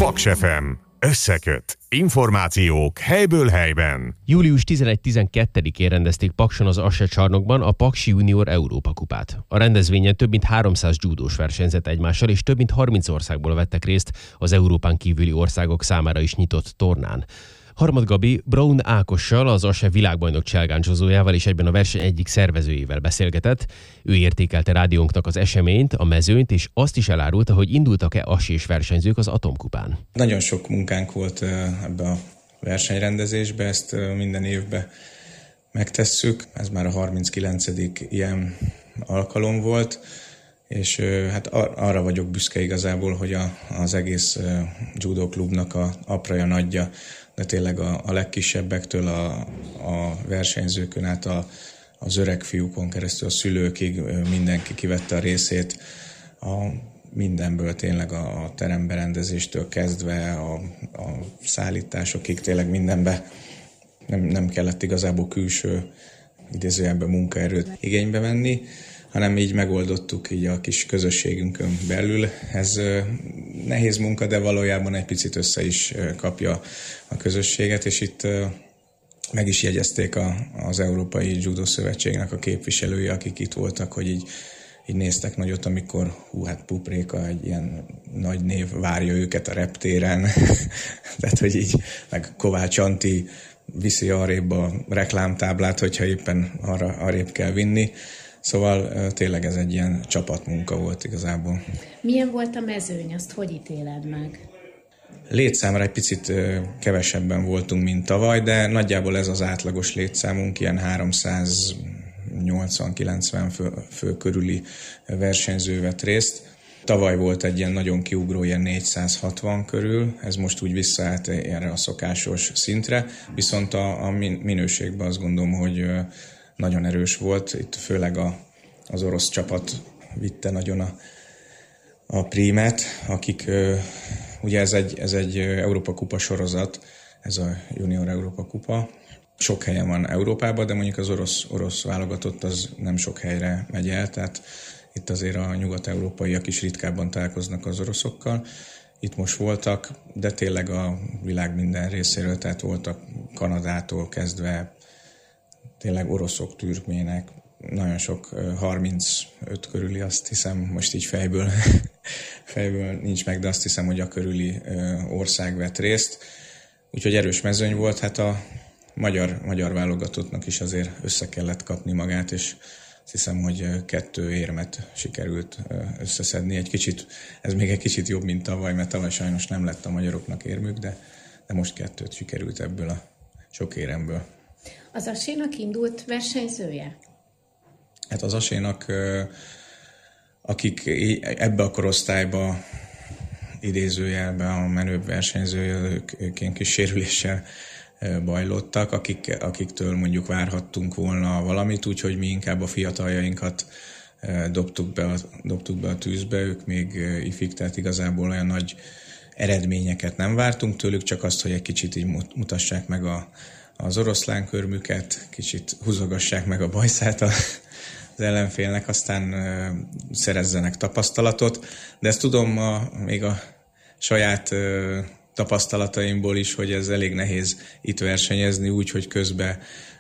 Paks FM. Összeköt. Információk helyből helyben. Július 11-12-én rendezték Pakson az Asse csarnokban a Paksi Junior Európa kupát. A rendezvényen több mint 300 judós versenyzett egymással, és több mint 30 országból vettek részt az Európán kívüli országok számára is nyitott tornán. Harmad Gabi Braun Ákossal, az Asse világbajnok cselgáncsozójával és egyben a verseny egyik szervezőjével beszélgetett. Ő értékelte rádiónknak az eseményt, a mezőnyt, és azt is elárulta, hogy indultak-e assés versenyzők az Atomkupán. Nagyon sok munkánk volt ebbe a versenyrendezésbe, ezt minden évben megtesszük. Ez már a 39. ilyen alkalom volt, és hát arra vagyok büszke igazából, hogy az egész judo klubnak a apraja nagyja, de tényleg a legkisebbektől a versenyzőkön át az öreg fiúkon keresztül a szülőkig mindenki kivette a részét mindenből, tényleg a teremberendezéstől kezdve a szállításokig, tényleg mindenbe nem kellett igazából külső idézőjelben munkaerőt igénybe venni, hanem így megoldottuk így a kis közösségünkön belül. Ez nehéz munka, de valójában egy picit össze is kapja a közösséget, és itt meg is jegyezték az Európai Judo Szövetségnek a képviselői, akik itt voltak, hogy így néztek nagyot, amikor hát Pupréka, egy ilyen nagy név várja őket a reptéren, tehát hogy így, meg Kovács Antti viszi arrébb a reklámtáblát, hogyha éppen arrébb kell vinni. Szóval tényleg ez egy ilyen csapatmunka volt igazából. Milyen volt a mezőny, azt hogy ítéled meg? Létszámra egy picit kevesebben voltunk, mint tavaly, de nagyjából ez az átlagos létszámunk, ilyen 380-90 fő körüli versenyző vett részt. Tavaly volt egy ilyen nagyon kiugró, ilyen 460 körül, ez most úgy visszaállt erre a szokásos szintre, viszont a minőségben azt gondolom, hogy nagyon erős volt, itt főleg az orosz csapat vitte nagyon a prímet, akik, ugye ez egy Európa Kupa sorozat, ez a Junior Európa Kupa. Sok helyen van Európában, de mondjuk az orosz válogatott az nem sok helyre megy el, tehát itt azért a nyugat-európaiak is ritkábban találkoznak az oroszokkal. Itt most voltak, de tényleg a világ minden részéről, tehát voltak Kanadától kezdve, tényleg oroszok, türkmének, nagyon sok, 35 körüli, azt hiszem, most így fejből nincs meg, de azt hiszem, hogy a körüli ország vett részt. Úgyhogy erős mezőny volt, hát a magyar válogatottnak is azért össze kellett kapni magát, és azt hiszem, hogy 2 érmet sikerült összeszedni. Ez még egy kicsit jobb, mint tavaly, mert tavaly sajnos nem lett a magyaroknak érmük, de most 2 sikerült ebből a sok éremből. Az Asénak indult versenyzője? Hát az Asénak, akik ebbe a korosztályba idézőjelben a menőbb versenyzője, ők ilyen kis sérüléssel bajlottak, akiktől mondjuk várhattunk volna valamit, úgyhogy mi inkább a fiataljainkat dobtuk be a tűzbe, ők még ifik, tehát igazából olyan nagy eredményeket nem vártunk tőlük, csak azt, hogy egy kicsit így mutassák meg az oroszlánkörmüket, kicsit húzogassák meg a bajszát az ellenfélnek, aztán szerezzenek tapasztalatot. De ezt tudom még a saját tapasztalataimból is, hogy ez elég nehéz itt versenyezni, úgy, hogy közben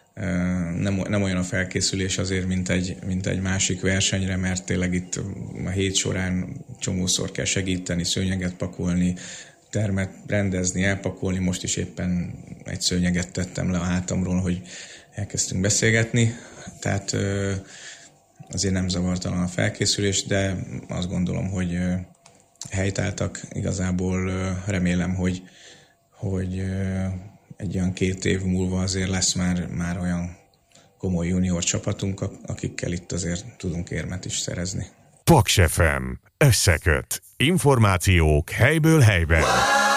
nem olyan a felkészülés azért, mint egy másik versenyre, mert tényleg itt a hét során csomószor kell segíteni, szőnyeget pakolni, termet rendezni, elpakolni. Most is éppen egy szőnyeget tettem le a hátamról, hogy elkezdtünk beszélgetni. Tehát azért nem zavartalan a felkészülés, de azt gondolom, hogy helytáltak. Igazából remélem, hogy egy olyan 2 év múlva azért lesz már olyan komoly junior csapatunk, akikkel itt azért tudunk érmet is szerezni. Paks FM. Összeköt. Információk helyből helyben.